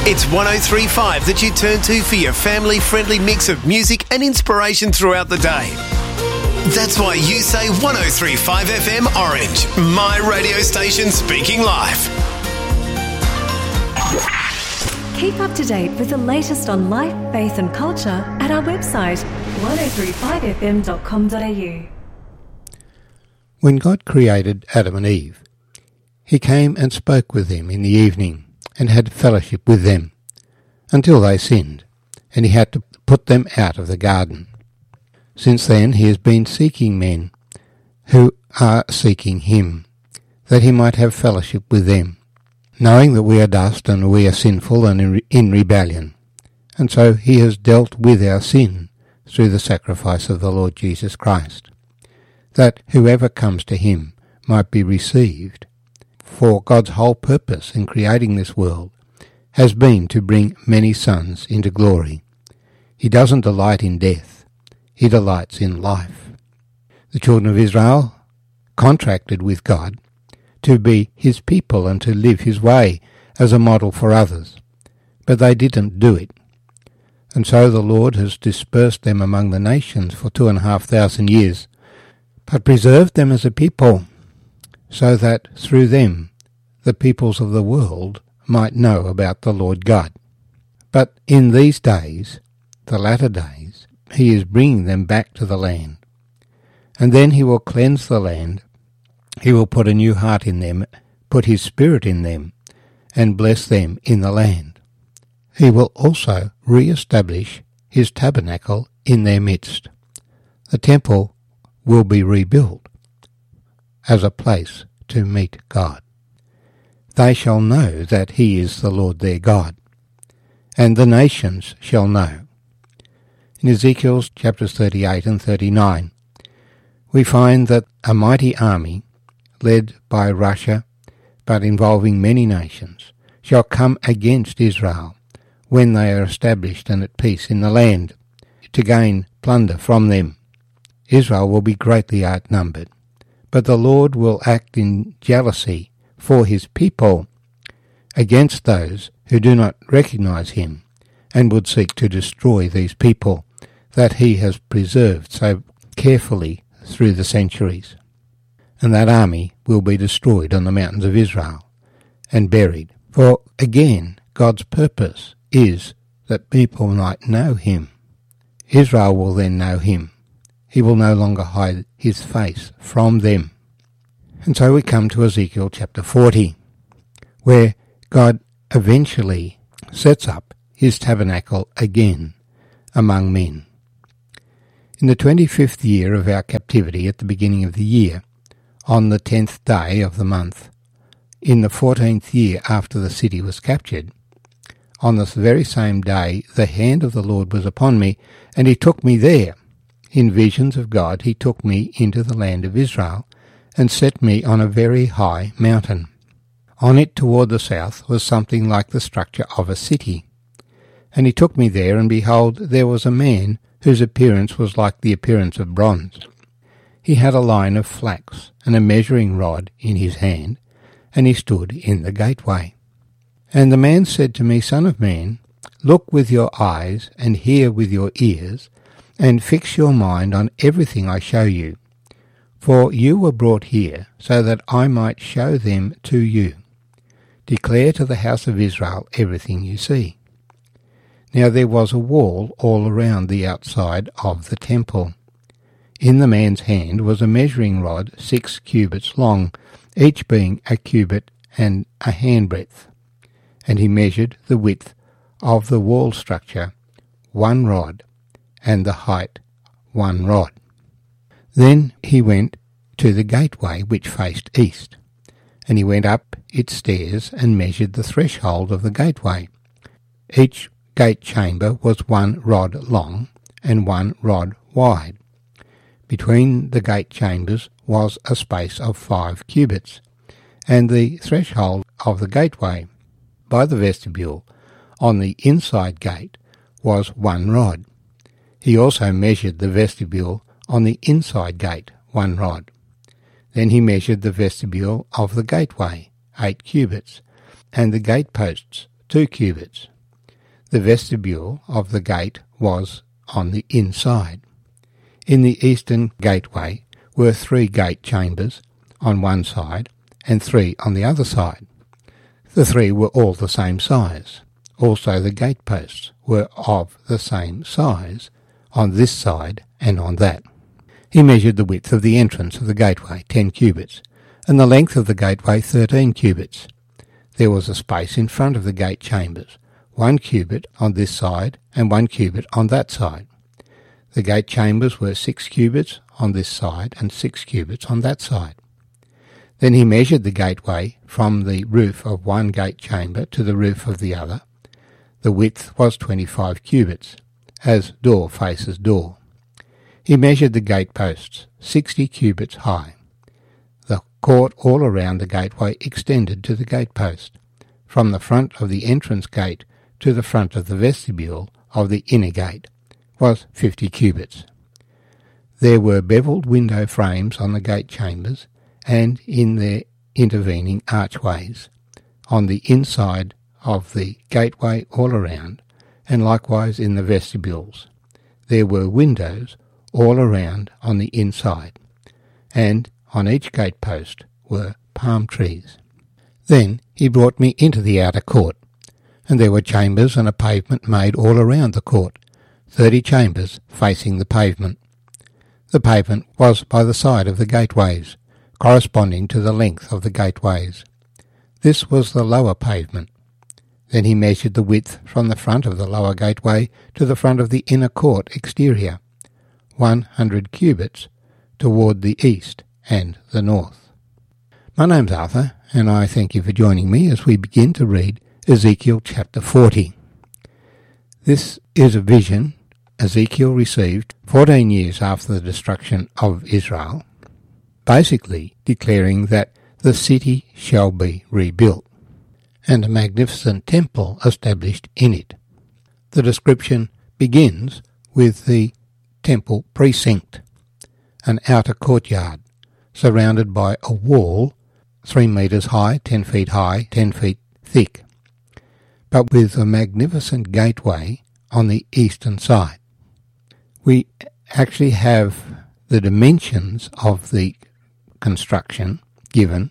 It's 103.5 that you turn to for your family-friendly mix of music and inspiration throughout the day. That's why you say 103.5 FM Orange, my radio station speaking live. Keep up to date with the latest on life, faith and culture at our website 1035fm.com.au. When God created Adam and Eve, he came and spoke with them in the evening and had fellowship with them until they sinned, and he had to put them out of the garden. Since then he has been seeking men who are seeking him, that he might have fellowship with them, knowing that we are dust and we are sinful and in rebellion. And so he has dealt with our sin through the sacrifice of the Lord Jesus Christ, that whoever comes to him might be received. For God's whole purpose in creating this world has been to bring many sons into glory. He doesn't delight in death, he delights in life. The children of Israel contracted with God to be his people and to live his way as a model for others, but they didn't do it. And so the Lord has dispersed them among the nations for 2,500 years, but preserved them as a people, so that through them the peoples of the world might know about the Lord God. But in these days, the latter days, he is bringing them back to the land. And then he will cleanse the land, he will put a new heart in them, put his Spirit in them, and bless them in the land. He will also re-establish his tabernacle in their midst. The temple will be rebuilt as a place to meet God. They shall know that he is the Lord their God, and the nations shall know. In Ezekiel chapters 38 and 39, we find that a mighty army, led by Russia, but involving many nations, shall come against Israel when they are established and at peace in the land, to gain plunder from them. Israel will be greatly outnumbered, but the Lord will act in jealousy for his people against those who do not recognize him and would seek to destroy these people that he has preserved so carefully through the centuries. And that army will be destroyed on the mountains of Israel and buried. For again, God's purpose is that people might know him. Israel will then know him. He will no longer hide his face from them. And so we come to Ezekiel chapter 40, where God eventually sets up his tabernacle again among men. In the 25th year of our captivity at the beginning of the year, on the 10th day of the month, in the 14th year after the city was captured, on this very same day the hand of the Lord was upon me, and he took me there. In visions of God he took me into the land of Israel, and set me on a very high mountain. On it toward the south was something like the structure of a city. And he took me there, and behold, there was a man whose appearance was like the appearance of bronze. He had a line of flax and a measuring rod in his hand, and he stood in the gateway. And the man said to me, Son of man, look with your eyes and hear with your ears, and fix your mind on everything I show you. For you were brought here so that I might show them to you. Declare to the house of Israel everything you see. Now there was a wall all around the outside of the temple. In the man's hand was a measuring rod 6 cubits long, each being a cubit and a handbreadth. And he measured the width of the wall structure 1 rod, and the height 1 rod. Then he went to the gateway which faced east, and he went up its stairs and measured the threshold of the gateway. Each gate chamber was 1 rod long and 1 rod wide. Between the gate chambers was a space of 5 cubits, and the threshold of the gateway by the vestibule on the inside gate was 1 rod. He also measured the vestibule on the inside gate 1 rod. Then he measured the vestibule of the gateway 8 cubits, and the gateposts 2 cubits. The vestibule of the gate was on the inside. In the eastern gateway were 3 gate chambers on one side and 3 on the other side. The 3 were all the same size. Also the gateposts were of the same size on this side and on that. He measured the width of the entrance of the gateway, 10 cubits, and the length of the gateway, 13 cubits. There was a space in front of the gate chambers, 1 cubit on this side and 1 cubit on that side. The gate chambers were 6 cubits on this side and 6 cubits on that side. Then he measured the gateway from the roof of one gate chamber to the roof of the other. The width was 25 cubits, as door faces door. He measured the gateposts, 60 cubits high. The court all around the gateway extended to the gatepost, from the front of the entrance gate to the front of the vestibule of the inner gate, was 50 cubits. There were beveled window frames on the gate chambers and in their intervening archways, on the inside of the gateway all around, and likewise in the vestibules. There were windows all around on the inside, and on each gatepost were palm trees. Then he brought me into the outer court, and there were chambers and a pavement made all around the court, 30 chambers facing the pavement. The pavement was by the side of the gateways, corresponding to the length of the gateways. This was the lower pavement. Then he measured the width from the front of the lower gateway to the front of the inner court exterior, 100 cubits, toward the east and the north. My name's Arthur, and I thank you for joining me as we begin to read Ezekiel chapter 40. This is a vision Ezekiel received 14 years after the destruction of Israel, basically declaring that the city shall be rebuilt, and a magnificent temple established in it. The description begins with the temple precinct, an outer courtyard, surrounded by a wall 3 metres high, 10 feet high, 10 feet thick, but with a magnificent gateway on the eastern side. We actually have the dimensions of the construction given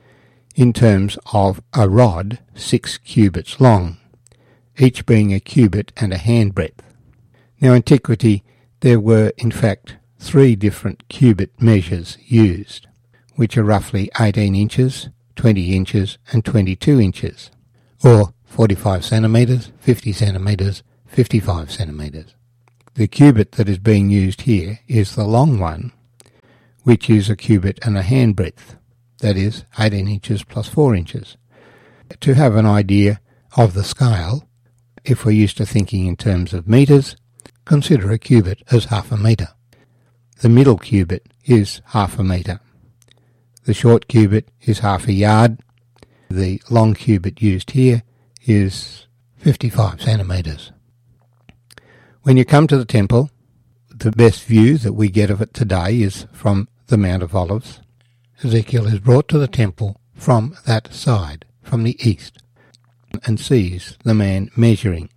in terms of a rod 6 cubits long, each being a cubit and a handbreadth. Now, in antiquity, there were in fact 3 different cubit measures used, which are roughly 18 inches, 20 inches and 22 inches, or 45 centimetres, 50 centimetres, 55 centimetres. The cubit that is being used here is the long one, which is a cubit and a handbreadth, that is 18 inches plus 4 inches. To have an idea of the scale, if we're used to thinking in terms of metres, consider a cubit as half a metre. The middle cubit is half a metre. The short cubit is half a yard. The long cubit used here is 55 centimetres. When you come to the temple, the best view that we get of it today is from the Mount of Olives. Ezekiel is brought to the temple from that side, from the east, and sees the man measuring.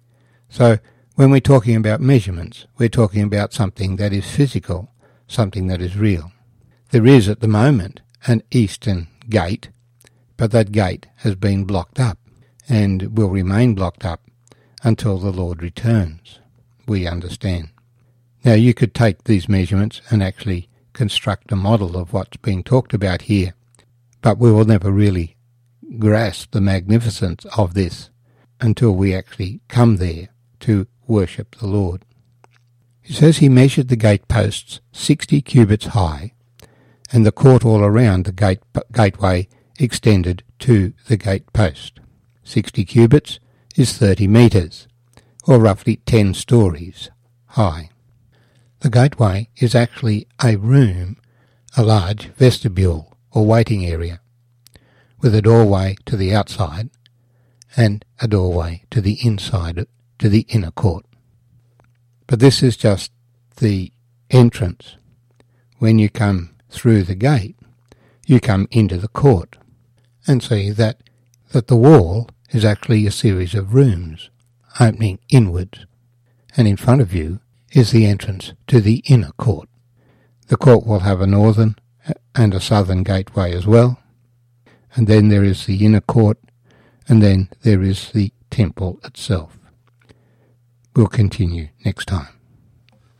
So when we're talking about measurements, we're talking about something that is physical, something that is real. There is at the moment an eastern gate, but that gate has been blocked up and will remain blocked up until the Lord returns, we understand. Now you could take these measurements and actually construct a model of what's being talked about here, but we will never really grasp the magnificence of this until we actually come there to worship the Lord. It says he measured the gateposts 60 cubits high, and the court all around the gateway extended to the gatepost. 60 cubits is 30 metres, or roughly 10 stories high. The gateway is actually a room, a large vestibule or waiting area, with a doorway to the outside and a doorway to the inside, to the inner court. But this is just the entrance. When you come through the gate, you come into the court and see that the wall is actually a series of rooms, opening inwards, and in front of you is the entrance to the inner court. The court will have a northern and a southern gateway as well, and then there is the inner court, and then there is the temple itself. We'll continue next time.